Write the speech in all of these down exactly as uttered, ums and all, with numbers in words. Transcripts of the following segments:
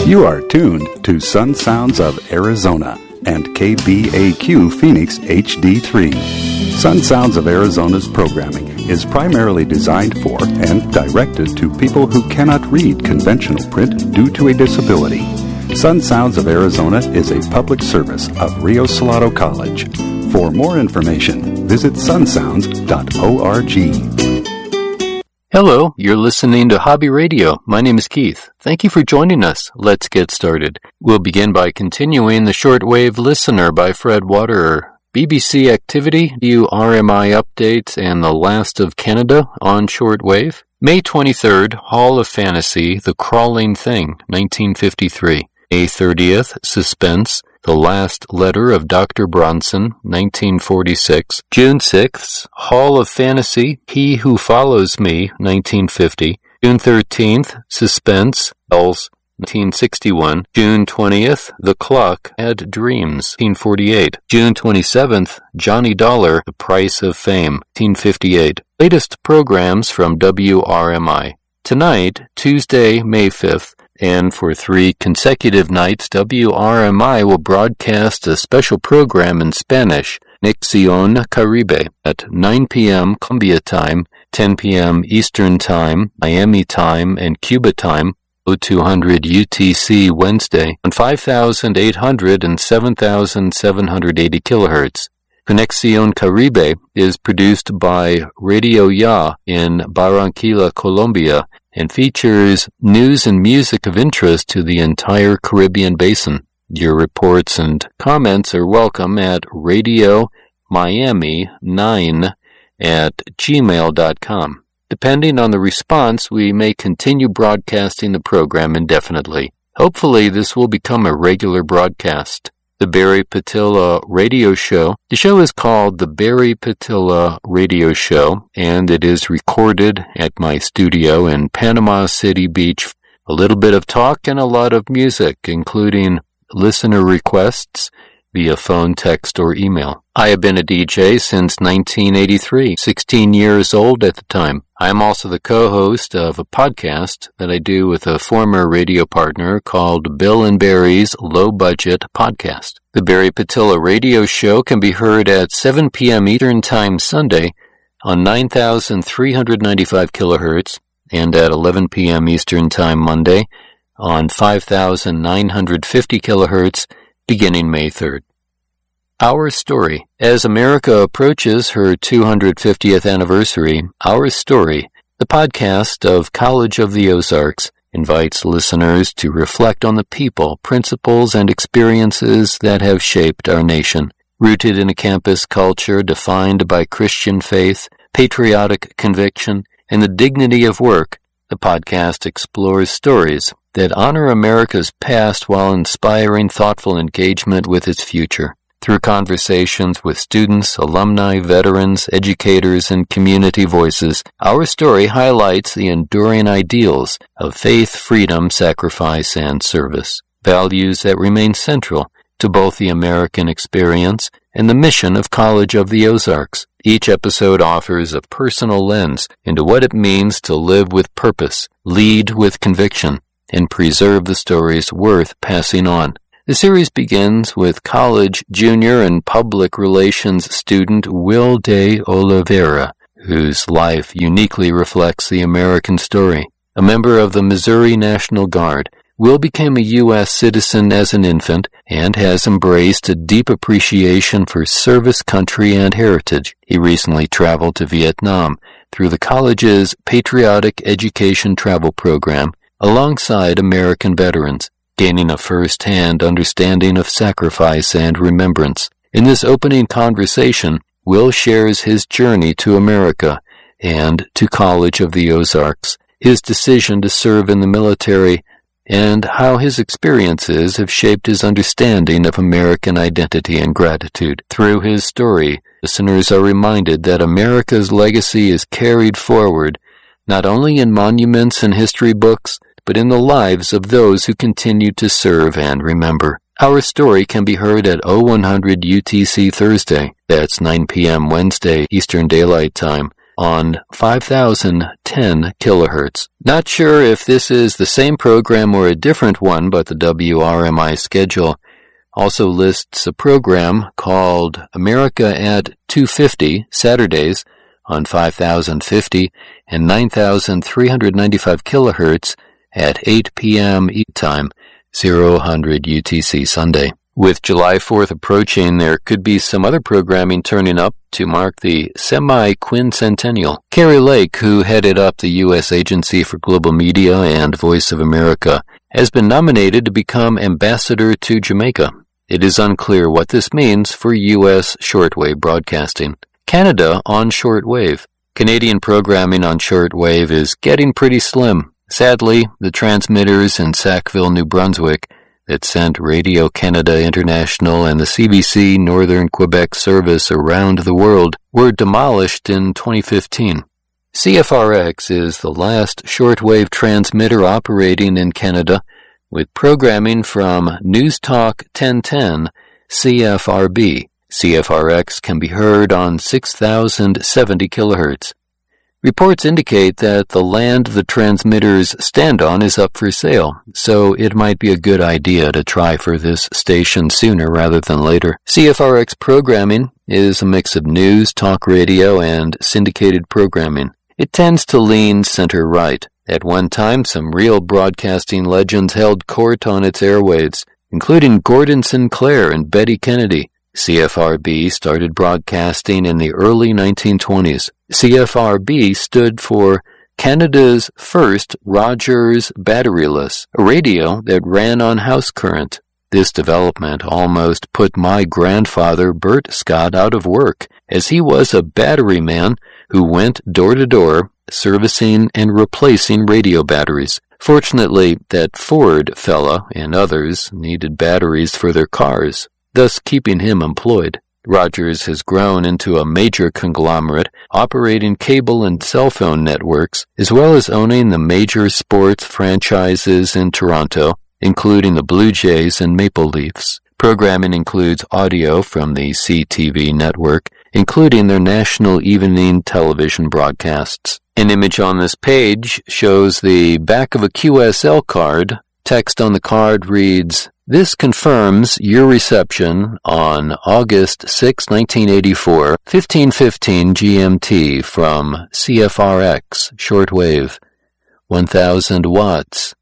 You are tuned to Sun Sounds of Arizona and K B A Q Phoenix H D three. Sun Sounds of Arizona's programming is primarily designed for and directed to people who cannot read conventional print due to a disability. Sun Sounds of Arizona is a public service of Rio Salado College. For more information, visit sun sounds dot org. Hello, you're listening to Hobby Radio. My name is Keith. Thank you for joining us. Let's get started. We'll begin by continuing The Shortwave Listener by Fred Waterer. B B C Activity, U R M I Updates, and The Last of Canada on Shortwave. May twenty-third, Hall of Fantasy, The Crawling Thing, nineteen fifty-three. May thirtieth, Suspense, The Last Letter of Doctor Bronson, nineteen forty-six. June sixth, Hall of Fantasy, He Who Follows Me, nineteen fifty. June thirteenth, Suspense, Bells, nineteen sixty-one. June twentieth, The Clock Had Dreams, nineteen forty-eight. June twenty-seventh, Johnny Dollar, The Price of Fame, nineteen fifty-eight. Latest programs from W R M I. Tonight, Tuesday, May fifth, and for three consecutive nights, W R M I will broadcast a special program in Spanish, Conexión Caribe, at nine p.m. Colombia time, ten p.m. Eastern Time, Miami Time, and Cuba Time, two hundred U T C Wednesday, on five thousand eight hundred and seven thousand seven hundred eighty kilohertz. Conexión Caribe is produced by Radio Ya in Barranquilla, Colombia, and features news and music of interest to the entire Caribbean basin. Your reports and comments are welcome at radio miami nine at gmail dot com. Depending on the response, we may continue broadcasting the program indefinitely. Hopefully, this will become a regular broadcast. The Barry Patilla Radio Show. The show is called The Barry Patilla Radio Show, and it is recorded at my studio in Panama City Beach. A little bit of talk and a lot of music, including listener requests via phone, text, or email. I have been a D J since nineteen eighty-three, sixteen years old at the time. I am also the co-host of a podcast that I do with a former radio partner called Bill and Barry's Low Budget Podcast. The Barry Patilla Radio Show can be heard at seven p.m. Eastern Time Sunday on nine thousand three hundred ninety-five kilohertz and at eleven p.m. Eastern Time Monday on five thousand nine hundred fifty kilohertz beginning May third. Our Story. As America approaches her two hundred fiftieth anniversary, Our Story, the podcast of College of the Ozarks, invites listeners to reflect on the people, principles, and experiences that have shaped our nation. Rooted in a campus culture defined by Christian faith, patriotic conviction, and the dignity of work, the podcast explores stories that honor America's past while inspiring thoughtful engagement with its future. Through conversations with students, alumni, veterans, educators, and community voices, Our Story highlights the enduring ideals of faith, freedom, sacrifice, and service, values that remain central to both the American experience and the mission of College of the Ozarks. Each episode offers a personal lens into what it means to live with purpose, lead with conviction, and preserve the stories worth passing on. The series begins with college, junior, and public relations student Will de Oliveira, whose life uniquely reflects the American story. A member of the Missouri National Guard, Will became a U S citizen as an infant and has embraced a deep appreciation for service, country, and heritage. He recently traveled to Vietnam through the college's Patriotic Education Travel Program alongside American veterans, gaining a first-hand understanding of sacrifice and remembrance. In this opening conversation, Will shares his journey to America and to College of the Ozarks, his decision to serve in the military, and how his experiences have shaped his understanding of American identity and gratitude. Through his story, listeners are reminded that America's legacy is carried forward not only in monuments and history books, but in the lives of those who continue to serve and remember. Our Story can be heard at oh one hundred U T C Thursday, that's nine p.m. Wednesday Eastern Daylight Time, on five thousand ten kilohertz. Not sure if this is the same program or a different one, but the W R M I schedule also lists a program called America at two fifty Saturdays on five thousand fifty and nine thousand three hundred ninety-five kilohertz at eight p.m. E time, zero hundred U T C Sunday. With July fourth approaching, there could be some other programming turning up to mark the semi-quincentennial. Carrie Lake, who headed up the U S Agency for Global Media and Voice of America, has been nominated to become ambassador to Jamaica. It is unclear what this means for U S shortwave broadcasting. Canada on shortwave. Canadian programming on shortwave is getting pretty slim. Sadly, the transmitters in Sackville, New Brunswick, that sent Radio Canada International and the C B C Northern Quebec service around the world were demolished in twenty fifteen. C F R X is the last shortwave transmitter operating in Canada, with programming from News Talk ten ten C F R B. C F R X can be heard on six thousand seventy kilohertz. Reports indicate that the land the transmitters stand on is up for sale, so it might be a good idea to try for this station sooner rather than later. C F R X programming is a mix of news, talk radio, and syndicated programming. It tends to lean center-right. At one time, some real broadcasting legends held court on its airwaves, including Gordon Sinclair and Betty Kennedy. C F R B started broadcasting in the early nineteen twenties. C F R B stood for Canada's first Rogers batteryless, a radio that ran on house current. This development almost put my grandfather Bert Scott out of work, as he was a battery man who went door to door servicing and replacing radio batteries. Fortunately, that Ford fella and others needed batteries for their cars, thus keeping him employed. Rogers has grown into a major conglomerate, operating cable and cell phone networks, as well as owning the major sports franchises in Toronto, including the Blue Jays and Maple Leafs. Programming includes audio from the C T V network, including their national evening television broadcasts. An image on this page shows the back of a Q S L card. Text on the card reads, "This confirms your reception on August sixth, nineteen eighty-four, fifteen fifteen G M T from C F R X, shortwave, one thousand watts,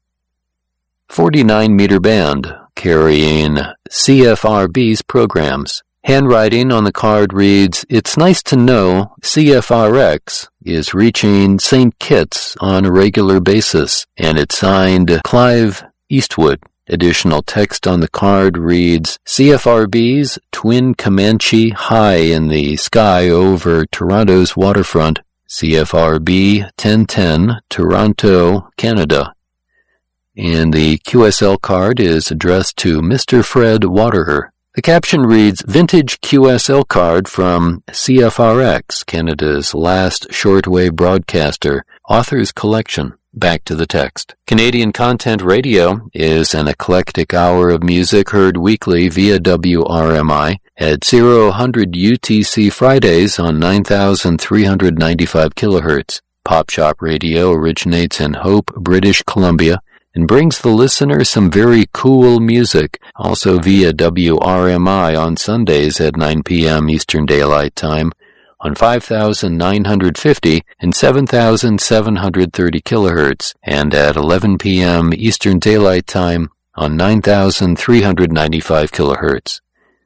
forty-nine meter band, carrying C F R B's programs." Handwriting on the card reads, "It's nice to know C F R X is reaching Saint Kitts on a regular basis," and it's signed Clive Eastwood. Additional text on the card reads, "C F R B's twin Comanche high in the sky over Toronto's waterfront, C F R B ten ten, Toronto, Canada." And the Q S L card is addressed to Mister Fred Waterer. The caption reads, "Vintage Q S L card from C F R X, Canada's last shortwave broadcaster, author's collection." Back to the text. Canadian Content Radio is an eclectic hour of music heard weekly via W R M I at zero hundred U T C Fridays on nine thousand three hundred ninety-five kilohertz. Pop Shop Radio originates in Hope, British Columbia, and brings the listener some very cool music, also via W R M I on Sundays at nine p.m. Eastern Daylight Time on five thousand nine hundred fifty and seven thousand seven hundred thirty kilohertz, and at eleven p.m. Eastern Daylight Time on nine thousand three hundred ninety-five kilohertz.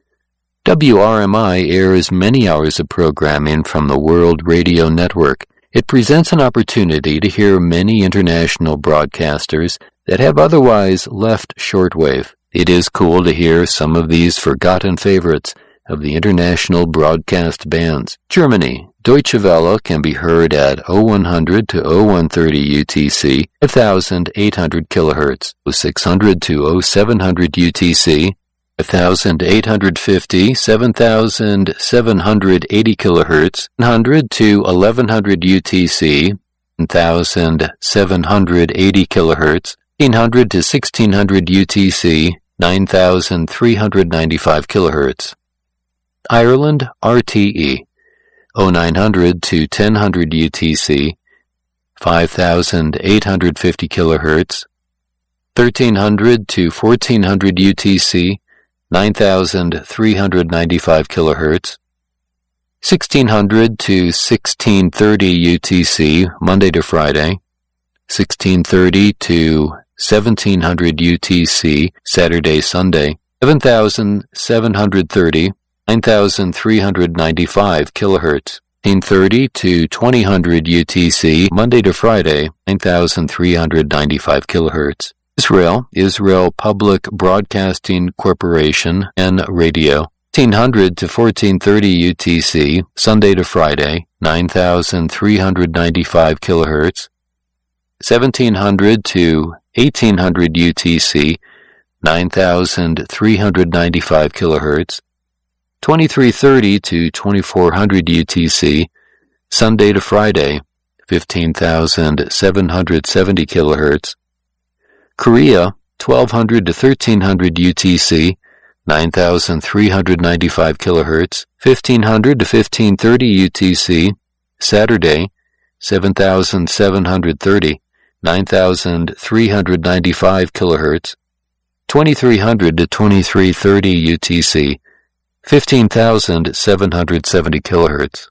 W R M I airs many hours of programming from the World Radio Network. It presents an opportunity to hear many international broadcasters that have otherwise left shortwave. It is cool to hear some of these forgotten favorites of the international broadcast bands. Germany, Deutsche Welle can be heard at oh one hundred to oh one thirty U T C, five thousand eight hundred kilohertz, oh six hundred to oh seven hundred U T C, five thousand eight hundred fifty, seven thousand seven hundred eighty kilohertz, one hundred to eleven hundred U T C, one thousand seven hundred eighty kilohertz, eighteen hundred to sixteen hundred U T C, nine thousand three hundred ninety-five kilohertz. Ireland, R T E. oh nine hundred to ten hundred U T C, five thousand eight hundred fifty kilohertz, thirteen hundred to fourteen hundred U T C, nine thousand three hundred ninety-five kilohertz, sixteen hundred to sixteen thirty U T C, Monday to Friday, sixteen thirty to seventeen hundred U T C, Saturday, Sunday, seven thousand seven hundred thirty, nine thousand three hundred ninety-five kilohertz, sixteen thirty to twenty hundred U T C, Monday to Friday, nine thousand three hundred ninety-five kilohertz. Israel, Israel Public Broadcasting Corporation and Radio, fifteen hundred to fourteen thirty U T C, Sunday to Friday, nine thousand three hundred ninety-five kilohertz, seventeen hundred to eighteen hundred U T C, nine thousand three hundred ninety-five kilohertz, twenty-three thirty to twenty-four hundred U T C, Sunday to Friday, fifteen thousand seven hundred seventy kilohertz, Korea, twelve hundred to thirteen hundred U T C, nine thousand three hundred ninety-five kilohertz, fifteen hundred to fifteen thirty U T C, Saturday, seven thousand seven hundred thirty, nine thousand three hundred ninety-five kilohertz, twenty-three hundred to twenty-three thirty U T C, fifteen thousand seven hundred seventy kilohertz.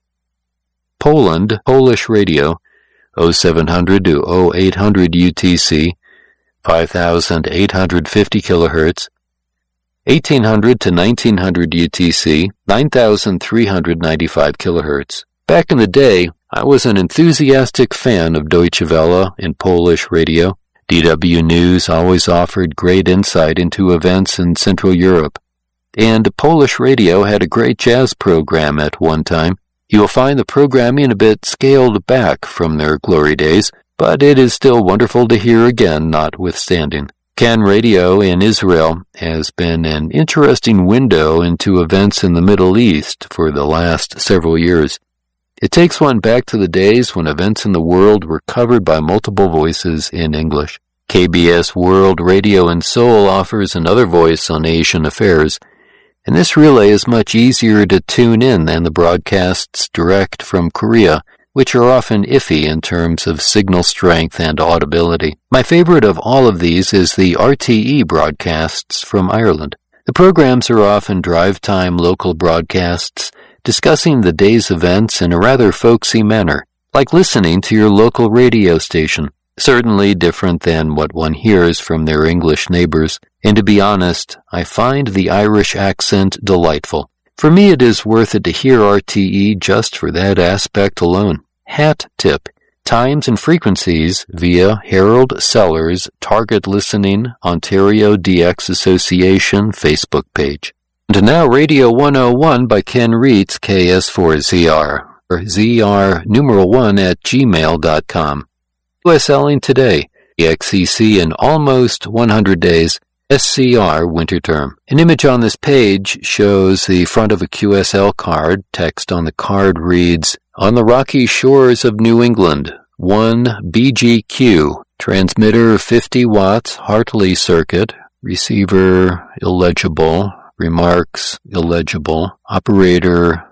Poland, Polish Radio, oh seven hundred to oh eight hundred U T C, five thousand eight hundred fifty kilohertz, eighteen hundred to nineteen hundred U T C, nine thousand three hundred ninety-five kilohertz. Back in the day, I was an enthusiastic fan of Deutsche Welle in Polish radio. D W News always offered great insight into events in Central Europe. And Polish radio had a great jazz program at one time. You will find the programming a bit scaled back from their glory days, but it is still wonderful to hear again, notwithstanding. Can Radio in Israel has been an interesting window into events in the Middle East for the last several years. It takes one back to the days when events in the world were covered by multiple voices in English. K B S World Radio in Seoul offers another voice on Asian affairs, and this relay is much easier to tune in than the broadcasts direct from Korea, which are often iffy in terms of signal strength and audibility. My favorite of all of these is the R T E broadcasts from Ireland. The programs are often drive-time local broadcasts discussing the day's events in a rather folksy manner, like listening to your local radio station. Certainly different than what one hears from their English neighbors, and to be honest, I find the Irish accent delightful. For me, it is worth it to hear R T E just for that aspect alone. Hat tip: times and frequencies via Harold Sellers Target Listening Ontario D X Association Facebook page. And now Radio one oh one by Ken Reitz, K S four Z R, or Z R numeral one at gmail dot com. QSLing today, E X E C in almost one hundred days, S C R winter term. An image on this page shows the front of a Q S L card. Text on the card reads, "On the rocky shores of New England, one B G Q, transmitter fifty watts, Hartley circuit, receiver illegible, remarks illegible, operator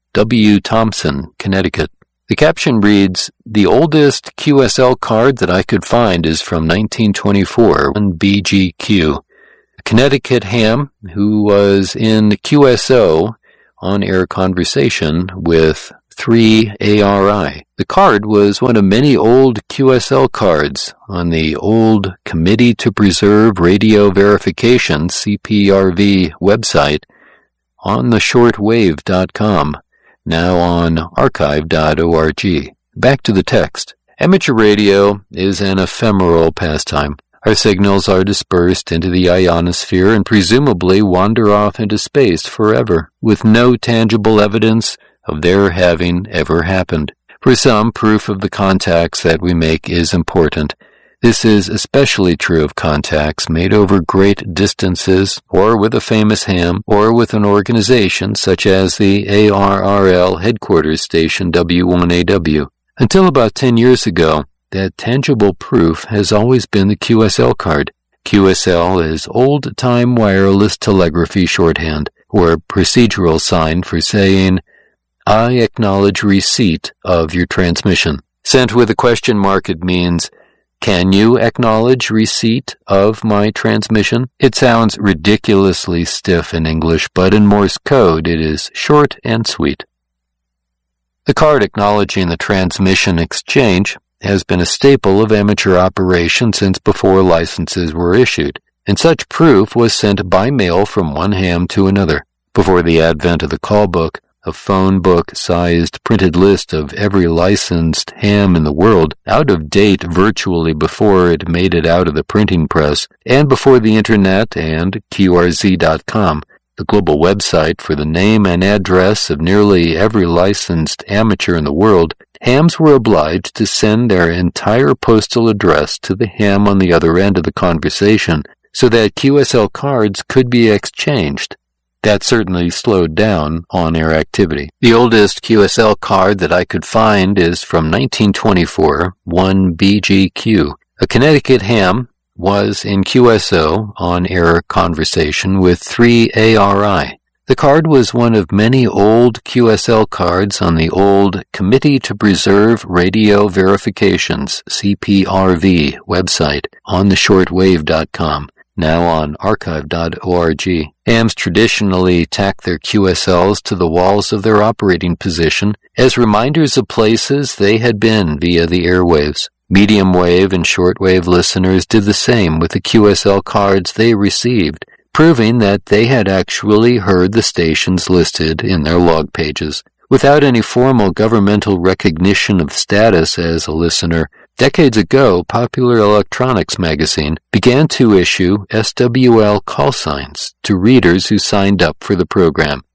W. Thompson, Connecticut." The caption reads, "The oldest Q S L card that I could find is from nineteen twenty-four, one B G Q. A Connecticut ham who was in Q S O on-air conversation with three A R I. The card was one of many old Q S L cards on the old Committee to Preserve Radio Verification C P R V website on the shortwave dot com. Now on archive dot org. Back to the text. Amateur radio is an ephemeral pastime. Our signals are dispersed into the ionosphere and presumably wander off into space forever, with no tangible evidence of their having ever happened. For some, proof of the contacts that we make is important. This is especially true of contacts made over great distances, or with a famous ham, or with an organization such as the A R R L headquarters station W one A W. Until about ten years ago, that tangible proof has always been the Q S L card. Q S L is old-time wireless telegraphy shorthand, or procedural sign for saying, I acknowledge receipt of your transmission. Sent with a question mark, it means, can you acknowledge receipt of my transmission? It sounds ridiculously stiff in English, but in Morse code it is short and sweet. The card acknowledging the transmission exchange has been a staple of amateur operation since before licenses were issued, and such proof was sent by mail from one ham to another. Before the advent of the call book, a phone book-sized printed list of every licensed ham in the world, out of date virtually before it made it out of the printing press, and before the Internet and Q R Z dot com, the global website for the name and address of nearly every licensed amateur in the world, hams were obliged to send their entire postal address to the ham on the other end of the conversation so that Q S L cards could be exchanged. That certainly slowed down on-air activity. The oldest Q S L card that I could find is from nineteen twenty-four, one B G Q. A Connecticut ham was in Q S O on-air conversation with three A R I. The card was one of many old Q S L cards on the old Committee to Preserve Radio Verifications, C P R V, website on the shortwave dot com. Now on archive dot org. Hams traditionally tack their Q S Ls to the walls of their operating position as reminders of places they had been via the airwaves. Medium wave and shortwave listeners did the same with the Q S L cards they received, proving that they had actually heard the stations listed in their log pages. Without any formal governmental recognition of status as a listener, decades ago, Popular Electronics magazine began to issue S W L call signs to readers who signed up for the program.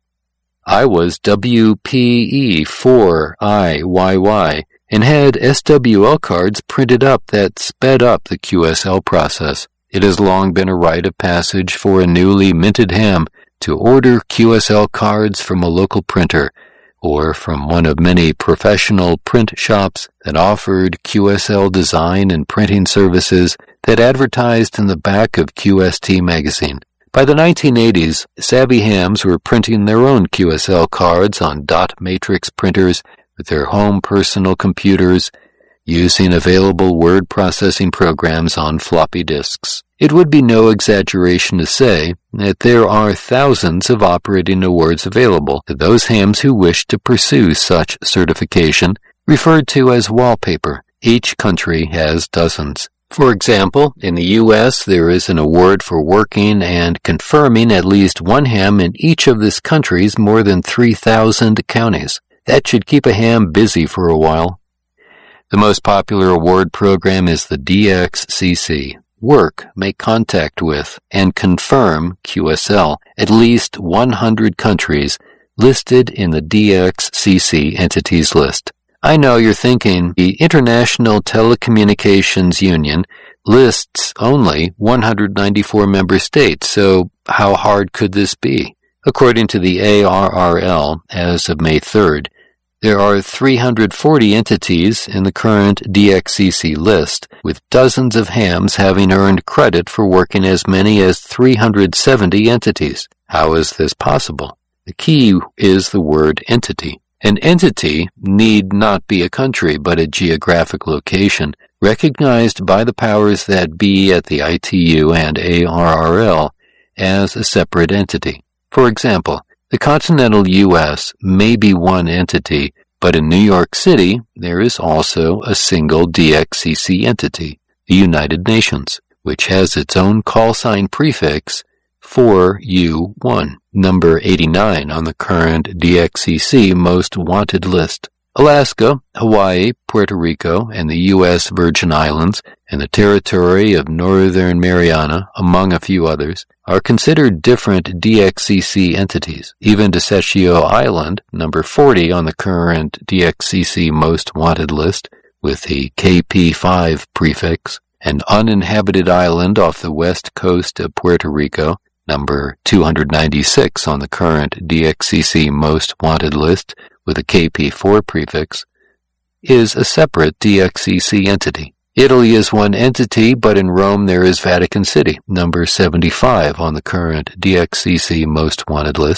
I was W P E four I Y Y and had S W L cards printed up that sped up the Q S L process. It has long been a rite of passage for a newly minted ham to order Q S L cards from a local printer, or from one of many professional print shops that offered Q S L design and printing services that advertised in the back of Q S T magazine. By the nineteen eighties, savvy hams were printing their own Q S L cards on dot matrix printers with their home personal computers, using available word processing programs on floppy disks. It would be no exaggeration to say that there are thousands of operating awards available to those hams who wish to pursue such certification, referred to as wallpaper. Each country has dozens. For example, in the U S there is an award for working and confirming at least one ham in each of this country's more than three thousand counties. That should keep a ham busy for a while. The most popular award program is the D X C C. Work, make contact with, and confirm Q S L. At least one hundred countries listed in the D X C C entities list. I know you're thinking the International Telecommunications Union lists only one hundred ninety-four member states, so how hard could this be? According to the A R R L, as of May third, there are three hundred forty entities in the current D X C C list, with dozens of hams having earned credit for working as many as three hundred seventy entities. How is this possible? The key is the word entity. An entity need not be a country, but a geographic location, recognized by the powers that be at the I T U and A R R L as a separate entity. For example, the continental U S may be one entity, but in New York City, there is also a single D X C C entity, the United Nations, which has its own call sign prefix four U one, number eighty-nine on the current D X C C Most Wanted list. Alaska, Hawaii, Puerto Rico, and the U S Virgin Islands, and the territory of Northern Mariana, among a few others, are considered different D X C C entities. Even Desechio Island, number forty on the current D X C C Most Wanted list, with the K P five prefix, an uninhabited island off the west coast of Puerto Rico, number two hundred ninety-six on the current D X C C Most Wanted list, with a K P four prefix, is a separate D X C C entity. Italy is one entity, but in Rome there is Vatican City, number seventy-five on the current D X C C Most Wanted list,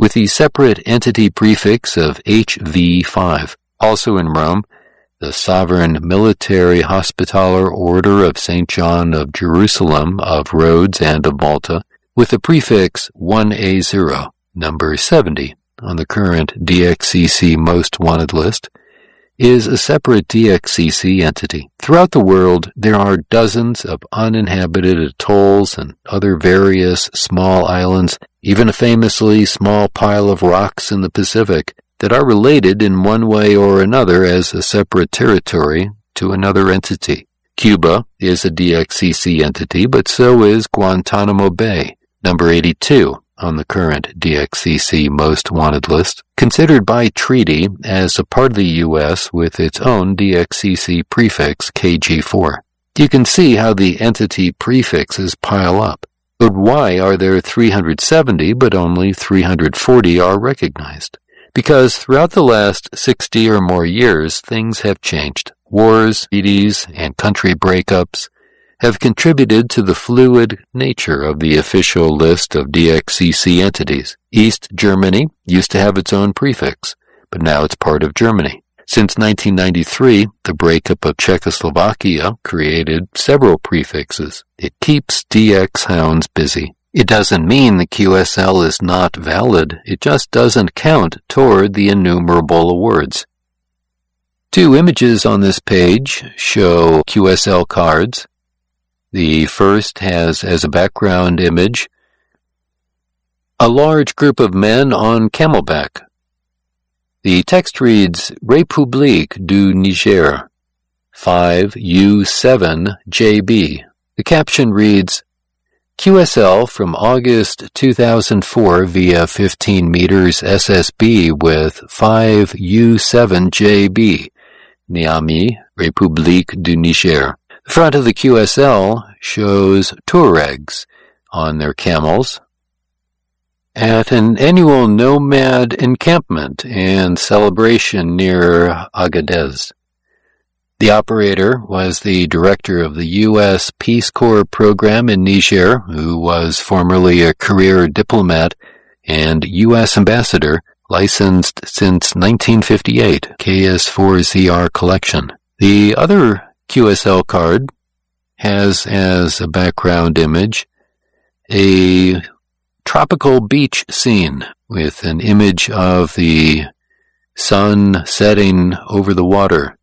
with the separate entity prefix of H V five. Also in Rome, the Sovereign Military Hospitaller Order of Saint John of Jerusalem, of Rhodes, and of Malta, with the prefix one A zero, number seventy, on the current D X C C Most Wanted list, is a separate D X C C entity. Throughout the world, there are dozens of uninhabited atolls and other various small islands, even a famously small pile of rocks in the Pacific, that are related in one way or another as a separate territory to another entity. Cuba is a D X C C entity, but so is Guantanamo Bay, number eighty-two, on the current D X C C Most Wanted list, considered by treaty as a part of the U S with its own D X C C prefix K G four. You can see how the entity prefixes pile up. But why are there three hundred seventy but only three hundred forty are recognized? Because throughout the last sixty or more years, things have changed. Wars, treaties, and country breakups have contributed to the fluid nature of the official list of D X C C entities. East Germany used to have its own prefix, but now it's part of Germany. Since nineteen ninety-three, the breakup of Czechoslovakia created several prefixes. It keeps D X hounds busy. It doesn't mean the Q S L is not valid, it just doesn't count toward the innumerable awards. Two images on this page show Q S L cards. The first has as a background image a large group of men on camelback. The text reads, République du Niger, five U seven J B. The caption reads, Q S L from August two thousand four via fifteen meters S S B with five U seven J B, Niamey, République du Niger. The front of the Q S L shows Tuaregs on their camels at an annual nomad encampment and celebration near Agadez. The operator was the director of the U S Peace Corps program in Niger, who was formerly a career diplomat and U S ambassador, licensed since nineteen fifty-eight, K S four Z R collection. The other Q S L card has as a background image a tropical beach scene with an image of the sun setting over the water.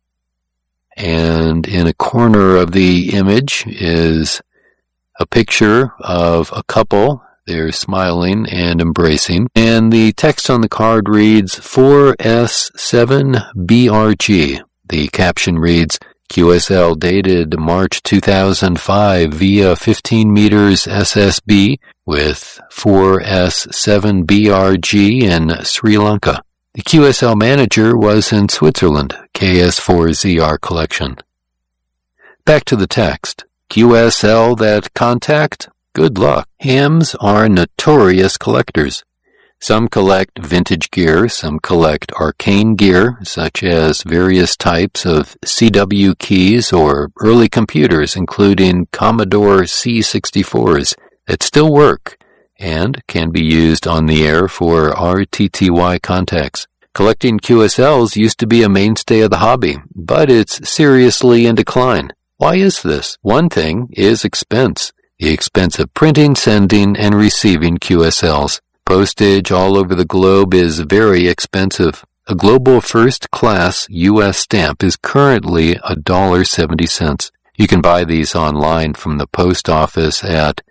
And in a corner of the image is a picture of a couple. They're smiling and embracing. And the text on the card reads four S seven B R G. The caption reads, Q S L dated March two thousand five via fifteen meters S S B with four S seven B R G in Sri Lanka. The Q S L manager was in Switzerland, K S four Z R collection. Back to the text. Q S L that contact? Good luck. Hams are notorious collectors. Some collect vintage gear, some collect arcane gear, such as various types of C W keys or early computers, including Commodore C sixty-fours, that still work and can be used on the air for R T T Y contacts. Collecting Q S Ls used to be a mainstay of the hobby, but it's seriously in decline. Why is this? One thing is expense. The expense of printing, sending, and receiving Q S Ls. Postage all over the globe is very expensive. A global first-class U S stamp is currently one dollar and seventy cents. You can buy these online from the post office at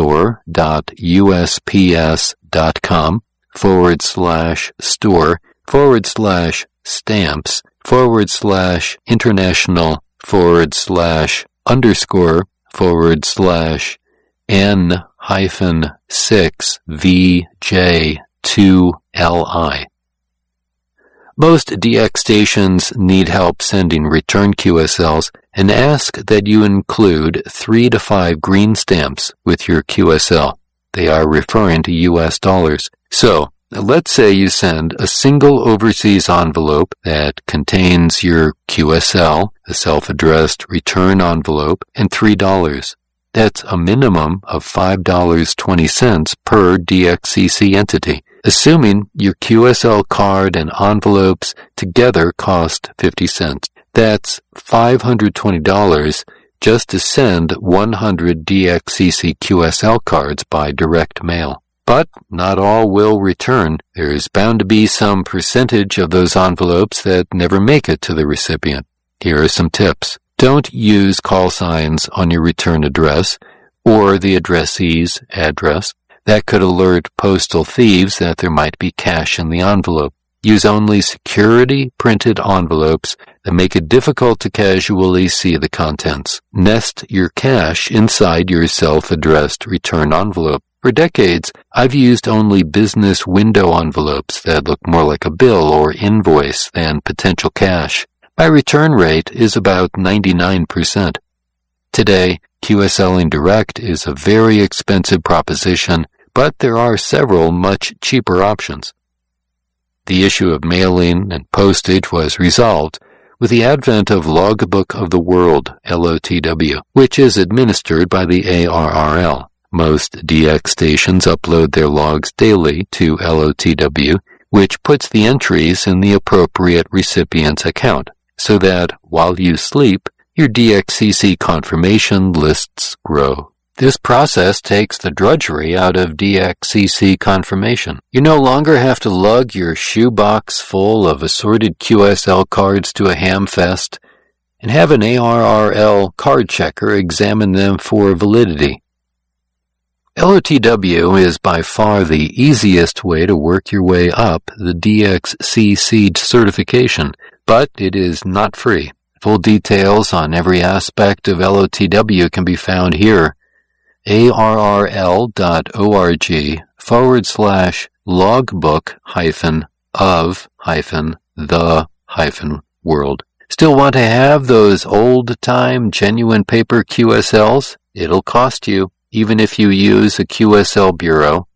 store.usps.com forward slash store forward slash stamps forward slash international forward slash underscore forward slash N hyphen six V J two L I. Most D X stations need help sending return Q S Ls and ask that you include three to five green stamps with your Q S L. They are referring to U S dollars. So, let's say you send a single overseas envelope that contains your Q S L, a self-addressed return envelope, and three dollars. That's a minimum of five dollars and twenty cents per D X C C entity, assuming your Q S L card and envelopes together cost fifty cents. That's five hundred twenty dollars just to send one hundred D X C C Q S L cards by direct mail. But not all will return. There is bound to be some percentage of those envelopes that never make it to the recipient. Here are some tips. Don't use call signs on your return address or the addressee's address. That could alert postal thieves that there might be cash in the envelope. Use only security printed envelopes that make it difficult to casually see the contents. Nest your cash inside your self-addressed return envelope. For decades, I've used only business window envelopes that look more like a bill or invoice than potential cash. My return rate is about ninety-nine percent. Today, QSLing direct is a very expensive proposition, but there are several much cheaper options. The issue of mailing and postage was resolved with the advent of Logbook of the World, L O T W, which is administered by the A R R L. Most D X stations upload their logs daily to L O T W, which puts the entries in the appropriate recipient's account, so that while you sleep, your D X C C confirmation lists grow. This process takes the drudgery out of D X C C confirmation. You no longer have to lug your shoebox full of assorted Q S L cards to a ham fest and have an A R R L card checker examine them for validity. L O T W is by far the easiest way to work your way up the D X C C certification, but it is not free. Full details on every aspect of L O T W can be found here. arrl.org forward slash logbook hyphen of hyphen the hyphen world. Still want to have those old-time genuine paper Q S Ls? It'll cost you, even if you use a Q S L bureau.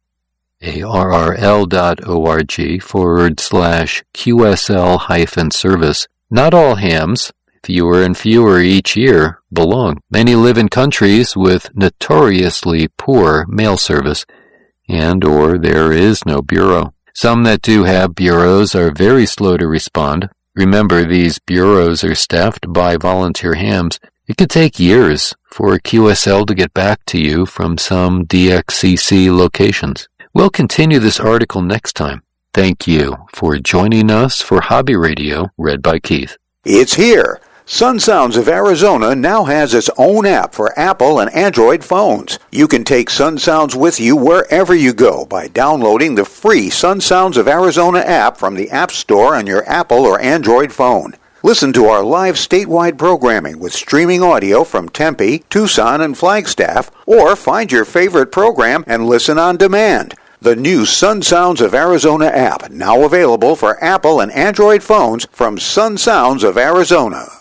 arrl.org forward slash QSL hyphen service. Not all hams, fewer and fewer each year, belong. Many live in countries with notoriously poor mail service, and or there is no bureau. Some that do have bureaus are very slow to respond. Remember, these bureaus are staffed by volunteer hams. It could take years for a Q S L to get back to you from some D X C C locations. We'll continue this article next time. Thank you for joining us for Hobby Radio, read by Keith. It's here. Sun Sounds of Arizona now has its own app for Apple and Android phones. You can take Sun Sounds with you wherever you go by downloading the free Sun Sounds of Arizona app from the App Store on your Apple or Android phone. Listen to our live statewide programming with streaming audio from Tempe, Tucson, and Flagstaff, or find your favorite program and listen on demand. The new Sun Sounds of Arizona app, now available for Apple and Android phones from Sun Sounds of Arizona.